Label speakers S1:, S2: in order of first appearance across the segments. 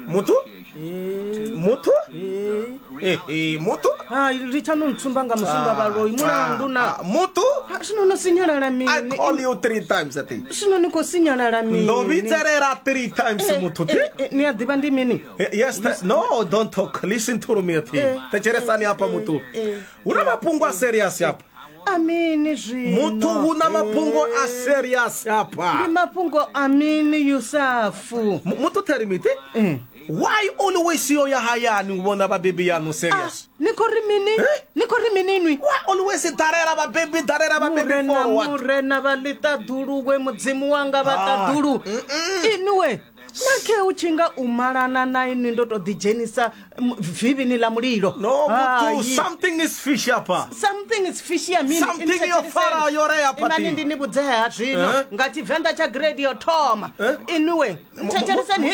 S1: Mutu? Mutu? Mutu?
S2: Richano Tsumbanga Musumba Baro, Muna,
S1: Mutu?
S2: Shino Signora
S1: I
S2: Rami.
S1: call you 3 times a day.
S2: Shino Signora Rami.
S1: No, we are 3 times Mutu.
S2: Near the Bandi Mini.
S1: Yes, no, don't talk. Listen to me. Techeresani hapa Mutu. Una mapungwa serious hapa.
S2: Amini
S1: Mutu una mapungo a serious hapa.
S2: Ni mapungo amini Yusafu.
S1: Mutu terimite? Why always yo ya haya ni wona ba baby ya no serious?
S2: Niko rimini nwi.
S1: Why always darera ba baby forward?
S2: Murena balita duru we mudzimu wanga bataduru. Inwe. Nake uchinga umarana na ini ndoto dijenisa vivi ni la muliro.
S1: No, Mutu, something is fishy hapa.
S2: Something is fishy amini.
S1: Something yo fara yore hapa.
S2: Imani ndi nibudzea zvino. Ngati venda cha grade yo Toma. Inwe. Techerezani.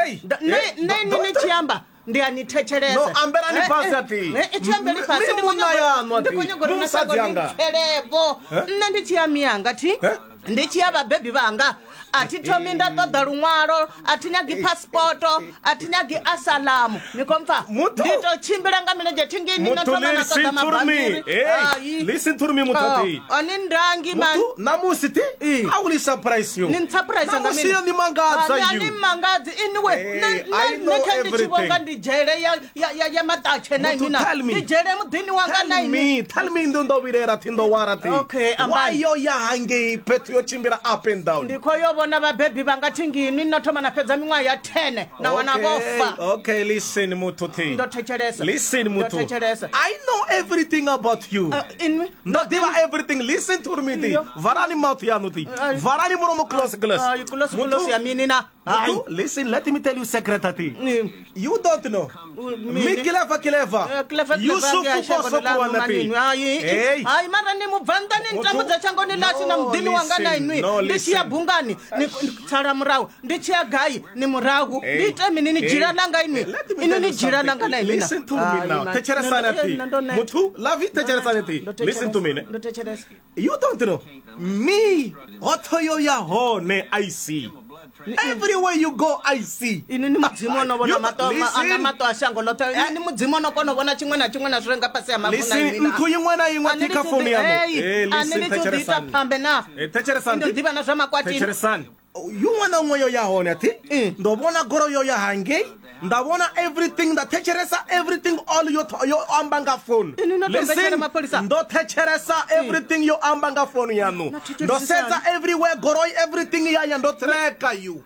S2: Nini chiamba. Ndiani techereza.
S1: No, ambera ni pasati.
S2: Ichambeli pasati. Ndikunyogoro
S1: Musadyanga.
S2: Elebo. Nandichia mianga ti. Ndichia baby banga. Ati tominda toda rumwaro, atinyagi passporto, atinyagi asalamu. Nikomfa. Ndito chimbiranga mineje tingini na toma na toda mabandiri.
S1: Listen to me, Mutati.
S2: Anindangi man.
S1: Mutu, namusiti? I will surprise you.
S2: Nin surprise anga mini.
S1: Namusi ni mangaza you.
S2: Ni mangazi anyway.
S1: I know everything.
S2: Dijere ya matache na
S1: Mutu,
S2: mina.
S1: tell me.
S2: Dijere mudini wanga na ini.
S1: Tell me ndo wirera tindo warati.
S2: Okay,
S1: why yo ya hange petro chimbira up and down?
S2: Ndiko yobona ba baby bangatingi ni notoma na peza mimwa ya 10 na wanabofa.
S1: Okay, listen Mututi.
S2: Ndotechereza.
S1: Listen Mutu.
S2: Ndotechereza.
S1: I know everything about you. No, they were everything. Listen to me. Varani mouth ya nuti. Varani muromo close glass.
S2: You close ya minina.
S1: Listen, let me tell you secretary. You don't know. Me clever. You so wanati.
S2: Ai mara ni muvanda ni ntamu za chango ni lasi na mdini wangana inui. Ndishia bungani ni tsara murau. Ndishia gai ni murau. Nditemi ni jira langa inui. Inu ni jira langa na inui.
S1: Listen to me now. Techere sanati. Mutu, lavi techere sanati. Listen to me. You don't know. Me, otoyo ya ho ne I see. Everywhere you go, I see.
S2: Ini ni mudzimo no bona mato ashango loto. Ini mudzimo no kono bona chimwe na zvirenga pasi ya mavuna
S1: ina. Listen, mtu yimwe tika phone yamo. Listen, techere san.
S2: Pambe na.
S1: Techere san.
S2: Ndiba na zvama kwati.
S1: Techere san. You wanna mwoyo ya ho ne ti? Ndobona goro yo ya hange. Ndabona everything that techeresa everything all your ambanga phone. Listen, ndo techeresa everything your ambanga phone yanu. Ndo seza everywhere goroi everything ya ndo treka you.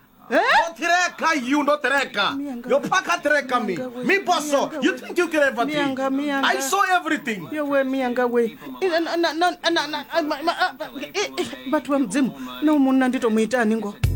S1: Ndo treka. Yo paka treka me. Me bosso. You think you can everything? I saw everything.
S2: Yo we mianga we. But we mzimu. No munna ndito muita ningo.